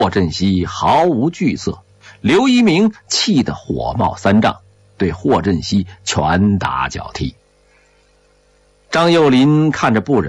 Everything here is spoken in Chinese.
霍振西毫无惧色，刘一鸣气得火冒三丈，对霍振西拳打脚踢。张幼林看着不忍，